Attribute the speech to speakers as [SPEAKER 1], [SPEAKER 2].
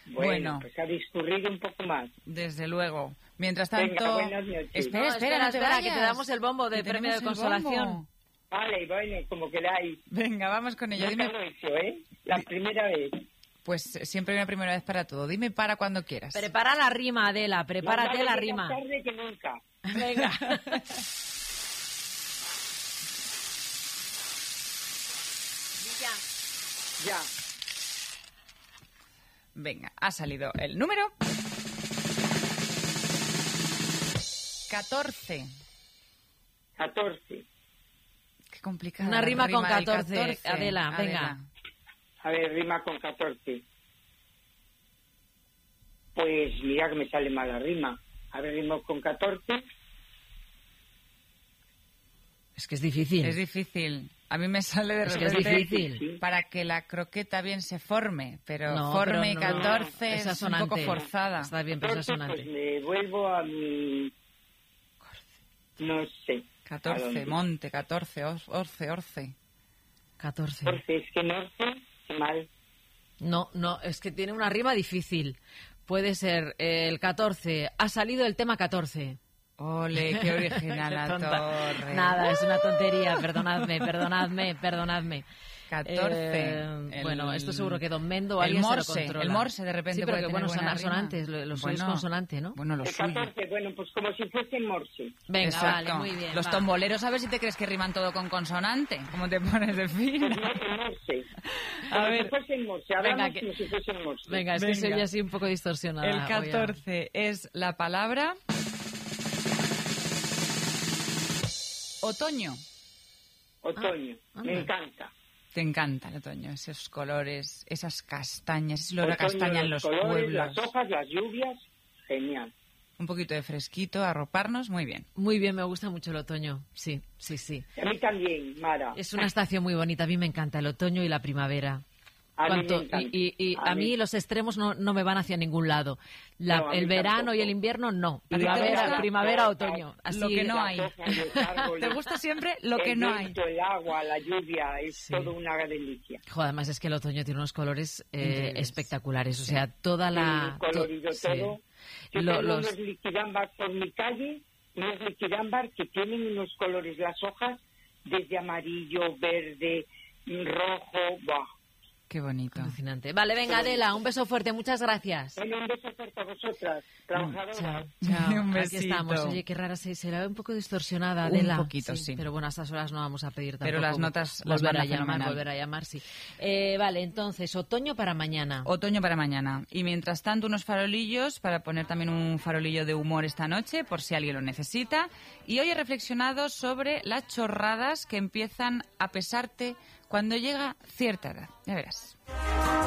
[SPEAKER 1] Bueno,
[SPEAKER 2] pues a discurrir un poco más.
[SPEAKER 1] desde luego. Mientras
[SPEAKER 2] Venga,
[SPEAKER 1] tanto...
[SPEAKER 2] buenas noches.
[SPEAKER 1] Espera, no te
[SPEAKER 3] espera, que
[SPEAKER 1] vayas.
[SPEAKER 3] te damos el bombo de
[SPEAKER 1] Que
[SPEAKER 3] premio de
[SPEAKER 1] tenemos el
[SPEAKER 3] consolación.
[SPEAKER 1] bombo.
[SPEAKER 2] Vale, bueno, como queráis.
[SPEAKER 1] Venga, vamos con ello.
[SPEAKER 2] Nunca
[SPEAKER 1] Dime,
[SPEAKER 2] lo he hecho, ¿eh? La primera vez.
[SPEAKER 1] pues siempre hay una primera vez para todo. Dime para cuando quieras.
[SPEAKER 3] Prepara la rima, Adela, prepárate
[SPEAKER 2] Más
[SPEAKER 3] la
[SPEAKER 2] vale
[SPEAKER 3] rima.
[SPEAKER 2] más tarde que nunca.
[SPEAKER 3] Venga.
[SPEAKER 2] Ya.
[SPEAKER 1] Venga, ha salido el número 14.
[SPEAKER 2] 14.
[SPEAKER 1] Qué complicado.
[SPEAKER 3] Una rima con
[SPEAKER 1] del
[SPEAKER 3] 14, Adela, venga.
[SPEAKER 2] A ver, rima con 14. Pues mira que me sale mal la rima. A ver, rima con 14.
[SPEAKER 3] Es que es difícil.
[SPEAKER 1] Es difícil. A mí me sale de
[SPEAKER 3] Es que es
[SPEAKER 1] repente
[SPEAKER 3] difícil.
[SPEAKER 1] para que la croqueta bien se forme, pero
[SPEAKER 3] No,
[SPEAKER 1] forme y
[SPEAKER 3] pero no.
[SPEAKER 1] 14
[SPEAKER 3] Esa
[SPEAKER 1] es un poco
[SPEAKER 3] sonante.
[SPEAKER 1] forzada.
[SPEAKER 3] Está bien, pero es
[SPEAKER 2] 14, pues
[SPEAKER 3] sonante.
[SPEAKER 2] me vuelvo a mi... No sé. ¿A
[SPEAKER 1] 14,
[SPEAKER 2] dónde?
[SPEAKER 1] monte, 14, orce.
[SPEAKER 3] 14.
[SPEAKER 2] 14, es que no sé, qué mal.
[SPEAKER 3] No, es que tiene una rima difícil. Puede ser el 14. Ha salido el tema 14.
[SPEAKER 1] Ole, qué original
[SPEAKER 3] Qué
[SPEAKER 1] la
[SPEAKER 3] tonta.
[SPEAKER 1] torre.
[SPEAKER 3] Nada, es una tontería. Perdonadme.
[SPEAKER 1] 14.
[SPEAKER 3] Bueno, esto seguro que Don Mendo o
[SPEAKER 1] el
[SPEAKER 3] alguien se lo
[SPEAKER 1] morse,
[SPEAKER 3] controla.
[SPEAKER 1] el morse de repente
[SPEAKER 3] sí, pero
[SPEAKER 1] puede
[SPEAKER 3] que
[SPEAKER 1] tener
[SPEAKER 3] bueno,
[SPEAKER 1] buena rima.
[SPEAKER 3] sonantes, lo suyo es consonante, ¿no?
[SPEAKER 1] Bueno, lo
[SPEAKER 2] El
[SPEAKER 1] suyo.
[SPEAKER 2] 14, bueno, pues como si fuese morse.
[SPEAKER 3] Venga,
[SPEAKER 1] Exacto.
[SPEAKER 3] vale, muy bien.
[SPEAKER 1] Los
[SPEAKER 3] va.
[SPEAKER 1] tomboleros, ¿sabes si te crees que riman todo con consonante? ¿Cómo te pones de fino?
[SPEAKER 2] Pues no, el morse.
[SPEAKER 1] A
[SPEAKER 2] Como
[SPEAKER 1] ver.
[SPEAKER 2] si fuese el morse. Hablamos
[SPEAKER 3] Venga, que-
[SPEAKER 2] como si fuese el morse.
[SPEAKER 3] Venga, es que
[SPEAKER 1] Venga.
[SPEAKER 3] soy así un poco distorsionada.
[SPEAKER 1] El 14 es la palabra otoño.
[SPEAKER 2] Otoño.
[SPEAKER 3] anda.
[SPEAKER 2] Me encanta.
[SPEAKER 1] Te encanta el otoño, esos colores, esas castañas, ese olor a
[SPEAKER 2] Otoño,
[SPEAKER 1] castaña en los
[SPEAKER 2] colores,
[SPEAKER 1] pueblos.
[SPEAKER 2] las hojas, las lluvias. Genial.
[SPEAKER 1] Un poquito de fresquito, arroparnos, muy bien.
[SPEAKER 3] Muy bien, me gusta mucho el otoño. Sí.
[SPEAKER 2] A mí también, Mara.
[SPEAKER 3] Es una estación muy bonita. A mí me encanta el otoño y la primavera.
[SPEAKER 2] A mí me
[SPEAKER 3] Cuanto-
[SPEAKER 2] encanta.
[SPEAKER 3] y a mí los extremos no me van hacia ningún lado.
[SPEAKER 2] No, a mí
[SPEAKER 3] el verano
[SPEAKER 2] tampoco.
[SPEAKER 3] y el invierno no.
[SPEAKER 1] ¿A ti te
[SPEAKER 3] Primavera,
[SPEAKER 1] gusta?
[SPEAKER 3] primavera, otoño. Así,
[SPEAKER 1] Lo que no hay.
[SPEAKER 2] Las hojas, los árboles,
[SPEAKER 1] ¿Te gusta siempre lo que
[SPEAKER 2] el
[SPEAKER 1] no hay?
[SPEAKER 2] viento, el agua, la lluvia, es
[SPEAKER 3] Sí.
[SPEAKER 2] todo una delicia.
[SPEAKER 3] Jo, además es que el otoño tiene unos colores
[SPEAKER 1] Increíbles.
[SPEAKER 3] espectaculares. O sea, toda la...
[SPEAKER 2] El colorido
[SPEAKER 3] sí.
[SPEAKER 2] todo. Yo
[SPEAKER 3] Lo-
[SPEAKER 2] tengo
[SPEAKER 3] los-
[SPEAKER 2] unos liquidámbar por mi calle, unos liquidámbar que tienen unos colores, las hojas, desde amarillo, verde, rojo, ¡buah!
[SPEAKER 1] Qué bonito.
[SPEAKER 3] Alucinante. Vale, venga, Adela, un beso fuerte. Muchas gracias.
[SPEAKER 2] Bueno, un beso fuerte a vosotras, trabajadoras.
[SPEAKER 3] Chao.
[SPEAKER 1] Un
[SPEAKER 3] Aquí
[SPEAKER 1] besito.
[SPEAKER 3] estamos. Oye, qué rara, se la ve un poco distorsionada,
[SPEAKER 1] Un
[SPEAKER 3] Adela.
[SPEAKER 1] poquito, sí.
[SPEAKER 3] Pero bueno, a estas horas no vamos a pedir tampoco.
[SPEAKER 1] Pero las notas las
[SPEAKER 3] volver
[SPEAKER 1] manda
[SPEAKER 3] a llamar,
[SPEAKER 1] fenomenal.
[SPEAKER 3] volver a llamar, sí. Vale, entonces, otoño para mañana.
[SPEAKER 1] Otoño para mañana. Y mientras tanto, unos farolillos para poner también un farolillo de humor esta noche, por si alguien lo necesita. Y hoy he reflexionado sobre las chorradas que empiezan a pesarte cuando llega cierta edad. Ya verás.